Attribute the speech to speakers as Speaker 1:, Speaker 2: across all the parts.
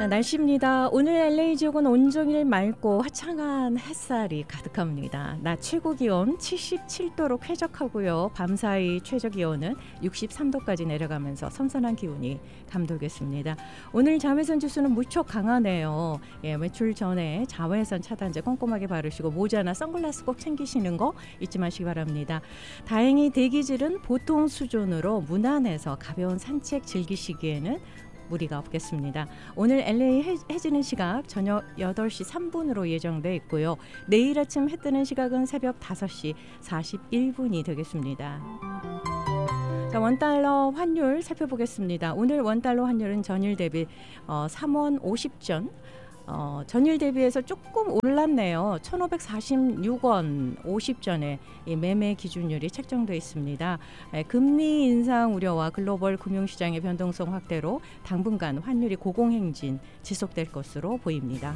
Speaker 1: 자, 날씨입니다. 오늘 LA 지역은 온종일 맑고 화창한 햇살이 가득합니다. 낮 최고 기온 77도로 쾌적하고요. 밤사이 최저 기온은 63도까지 내려가면서 선선한 기온이 감돌겠습니다. 오늘 자외선 지수는 무척 강하네요. 외출 전에 자외선 차단제 꼼꼼하게 바르시고 모자나 선글라스 꼭 챙기시는 거 잊지 마시기 바랍니다. 다행히 대기질은 보통 수준으로 무난해서 가벼운 산책 즐기시기에는 무리가 없겠습니다. 오늘 LA 해지는 시각 저녁 8시 3분으로 예정돼 있고요. 내일 아침 해 뜨는 시각은 새벽 5시 41분이 되겠습니다. 자, 원달러 환율 살펴보겠습니다. 오늘 원달러 환율은 전일 대비 3원 50전 전일 대비해서 조금 올랐네요. 1,546원 50전에 매매 기준율이 책정되어 있습니다. 금리 인상 우려와 글로벌 금융시장의 변동성 확대로 당분간 환율이 고공행진 지속될 것으로 보입니다.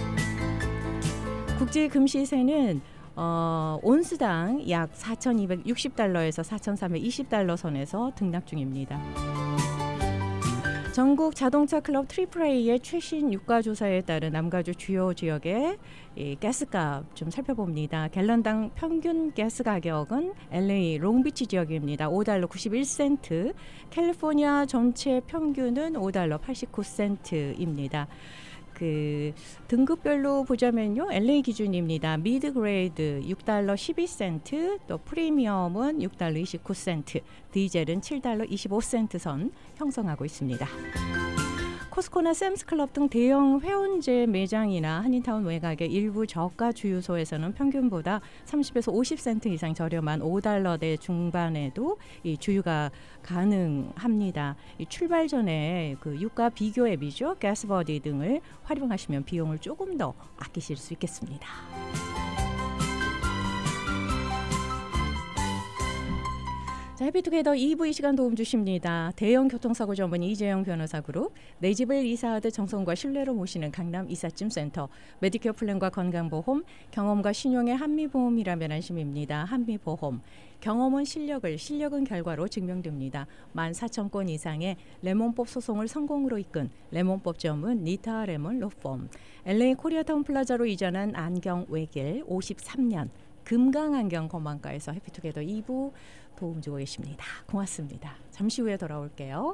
Speaker 1: 국제 금시세는 온스당 약 4,260달러에서 4,320달러 선에서 등락 중입니다. 전국 자동차 클럽 트리플A의 최신 유가 조사에 따른 남가주 주요 지역의 가스값 좀 살펴봅니다. 갤런당 평균 가스 가격은 LA 롱비치 지역입니다. $5 91센트, 캘리포니아 전체 평균은 $5 89센트입니다. 그 등급별로 보자면요, LA 기준입니다. 미드 그레이드 $6 12센트, 또 프리미엄은 $6 29센트, 디젤은 $7 25센트 선 형성하고 있습니다. 코스코나 샘스클럽 등 대형 회원제 매장이나 한인타운 외곽의 일부 저가 주유소에서는 평균보다 30에서 50센트 이상 저렴한 $5대 중반에도 이 주유가 가능합니다. 이 출발 전에 그 유가 비교 앱이죠, 가스버디 등을 활용하시면 비용을 조금 더 아끼실 수 있겠습니다. 자, 해피투게더 2부 이 시간 도움 주십니다. 대형 교통사고 전문 이재영 변호사 그룹, 내 집을 이사하듯 정성과 신뢰로 모시는 강남 이삿짐 센터, 메디케어 플랜과 건강보험, 경험과 신용의 한미보험이라면 안심입니다. 한미보험. 경험은 실력은 결과로 증명됩니다. 14,000건 이상의 레몬법 소송을 성공으로 이끈 레몬법 전문 니타 레몬 로펌, LA 코리아타운 플라자로 이전한 안경 외길 53년, 금강안경 건망가에서 해피투게더 2부 도움 주고 계십니다. 고맙습니다. 잠시 후에 돌아올게요.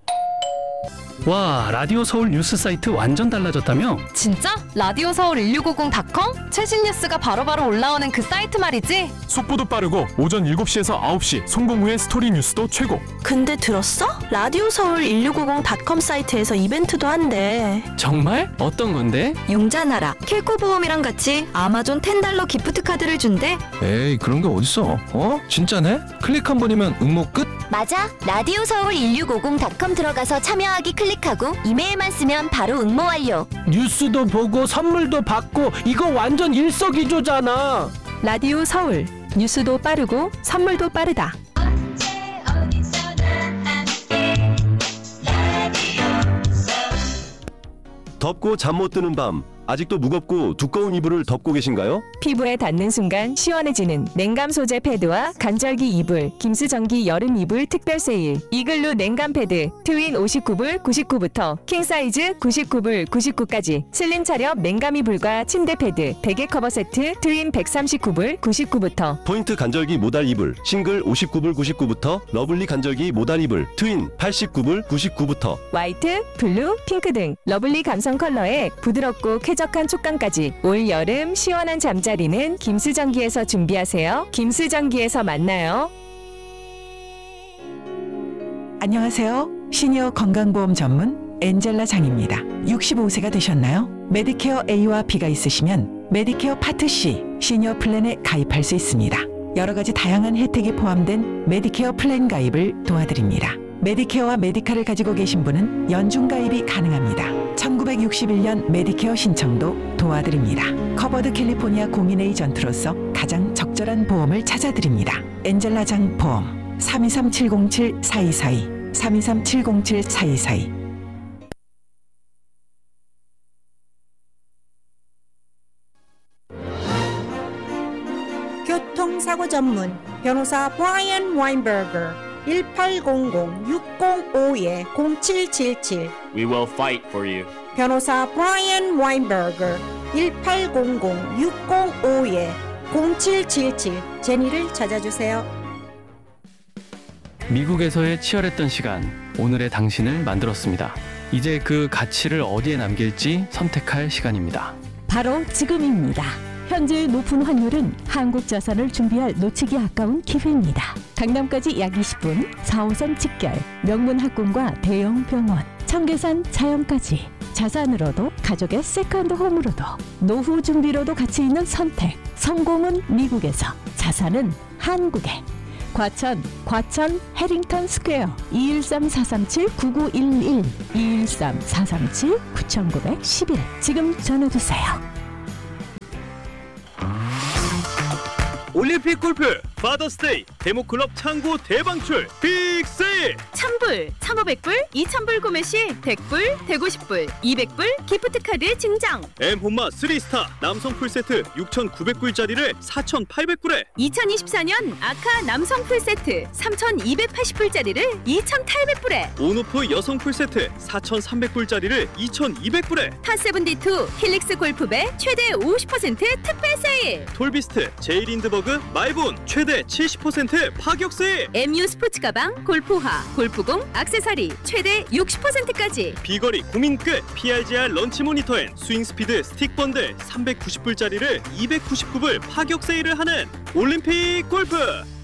Speaker 2: 와, 라디오 서울 뉴스 사이트 완전 달라졌다며?
Speaker 3: 진짜? 라디오 서울 1650.com? 최신 뉴스가 바로바로 올라오는 그 사이트 말이지?
Speaker 4: 속보도 빠르고 오전 7시에서 9시 송봉우의 스토리 뉴스도 최고.
Speaker 5: 근데 들었어? 라디오 서울 1650.com 사이트에서 이벤트도 한대.
Speaker 2: 정말? 어떤 건데?
Speaker 5: 용자나라, 킬코보험이랑 같이 아마존 $10 기프트 카드를 준대.
Speaker 6: 에이, 그런 게 어딨어? 진짜네? 클릭 한 번이면 응모 끝?
Speaker 7: 맞아. 라디오 서울 1650.com 들어가서 참여하기 클릭하고 이메일만 쓰면 바로 응모 완료.
Speaker 8: 뉴스도 보고 선물도 받고 이거 완전 일석이조잖아.
Speaker 9: 라디오 서울, 뉴스도 빠르고 선물도 빠르다.
Speaker 10: 언제 어디서나 함께 라디오 서울.
Speaker 11: 덥고 잠 못 드는 밤, 아직도 무겁고 두꺼운 이불을 덮고 계신가요?
Speaker 9: 피부에 닿는 순간 시원해지는 냉감 소재 패드와 간절기 이불, 김스전기 여름 이불 특별 세일. 이글루 냉감 패드 트윈 59불 99부터 킹 사이즈 99불 99까지, 슬림 차렵 냉감 이불과 침대 패드, 베개 커버 세트 트윈 139불 99부터,
Speaker 11: 포인트 간절기 모달 이불 싱글 59불 99부터, 러블리 간절기 모달 이불 트윈 89불 99부터,
Speaker 9: 화이트, 블루, 핑크 등 러블리 감성 컬러에 부드럽고 쾌적한 촉감까지 올 여름 시원한 잠자리는 김스전기에서 준비하세요. 김스전기에서 만나요.
Speaker 12: 안녕하세요. 시니어 건강보험 전문 엔젤라 장입니다. 65세가 되셨나요? 메디케어 A와 B가 있으시면 메디케어 파트 C 시니어 플랜에 가입할 수 있습니다. 여러 가지 다양한 혜택이 포함된 메디케어 플랜 가입을 도와드립니다. 메디케어와 메디카를 가지고 계신 분은 연중 가입이 가능합니다. 1961년 메디케어 신청도 도와드립니다. 커버드 캘리포니아 공인 에이전트로서 가장 적절한 보험을 찾아드립니다. 엔젤라 장 보험 323-707-4242 323-707-4242.
Speaker 13: 교통사고 전문 변호사 브라이언 와인버거 1800-605-0777
Speaker 14: We will fight for you.
Speaker 13: 변호사 브라이언 와인버거 1800-605-0777 제니를 찾아주세요.
Speaker 2: 미국에서의 치열했던 시간, 오늘의 당신을 만들었습니다. 이제 그 가치를 어디에 남길지 선택할 시간입니다.
Speaker 1: 바로 지금입니다. 현재의 높은 환율은 한국 자산을 준비할 놓치기 아까운 기회입니다. 강남까지 약 20분, 4호선 직결, 명문 학군과 대형 병원, 청계산 자연까지 자산으로도 가족의 세컨드 홈으로도 노후 준비로도 가치 있는 선택. 성공은 미국에서, 자산은 한국에. 과천 해링턴 스퀘어 213-437-9911 213-437-9911 지금 전화주세요.
Speaker 15: 올림픽 골프 파더스데이 데모클럽 창고 대방출 빅세일.
Speaker 16: 1000불, 1500불, 2000불 구매 시 100불, 150불, 200불 기프트카드 증정.
Speaker 15: 엠홈마 3스타 남성 풀세트 6,900불짜리를 4,800불에
Speaker 16: 2024년 아카 남성 풀세트 3,280불짜리를 2,800불에
Speaker 15: 온오프 여성 풀세트 4,300불짜리를 2,200불에
Speaker 16: 파7D2 힐릭스 골프배 최대 50% 특별 세일.
Speaker 15: 톨비스트 제이린드버그 마이본 최대 70% 파격 세일.
Speaker 16: MU 스포츠 가방, 골프화, 골프공, 액세서리 최대 60%까지.
Speaker 15: 비거리 고민 끝 PRGR 런치 모니터 앤 스윙 스피드 스틱 번들 390불짜리를 299불 파격 세일을 하는 올림픽 골프.